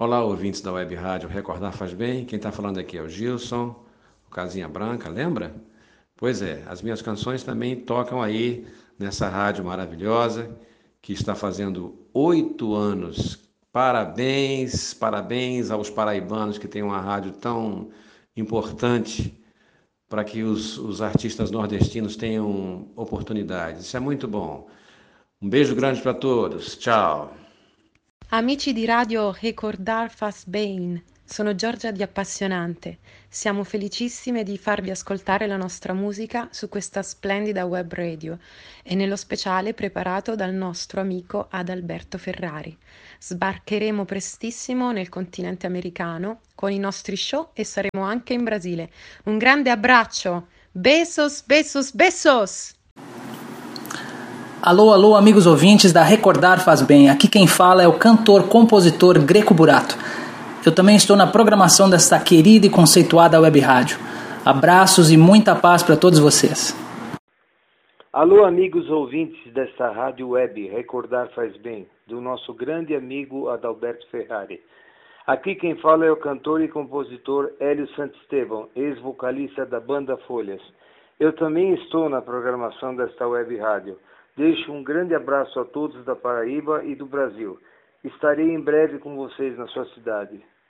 Olá, ouvintes da Web Rádio Recordar Faz Bem. Quem está falando aqui é o Gilson, o Casinha Branca, lembra? Pois é, as minhas canções também tocam aí nessa rádio maravilhosa que está fazendo 8 anos. Parabéns, parabéns aos paraibanos que têm uma rádio tão importante para que os artistas nordestinos tenham oportunidades. Isso é muito bom. Um beijo grande para todos. Tchau. Amici di Radio Recordar Fas Bene, sono Giorgia di Appassionante. Siamo felicissime di farvi ascoltare la nostra musica su questa splendida web radio e nello speciale preparato dal nostro amico Adalberto Ferrari. Sbarcheremo prestissimo nel continente americano con i nostri show e saremo anche in Brasile. Un grande abbraccio! Besos, besos, besos! Alô, alô, amigos ouvintes da Recordar Faz Bem. Aqui quem fala é o cantor-compositor Greco Burato. Eu também estou na programação desta querida e conceituada web rádio. Abraços e muita paz para todos vocês. Alô, amigos ouvintes desta rádio web Recordar Faz Bem, do nosso grande amigo Adalberto Ferrari. Aqui quem fala é o cantor e compositor Hélio Santisteban, ex-vocalista da banda Folhas. Eu também estou na programação desta web rádio. Deixo um grande abraço a todos da Paraíba e do Brasil. Estarei em breve com vocês na sua cidade.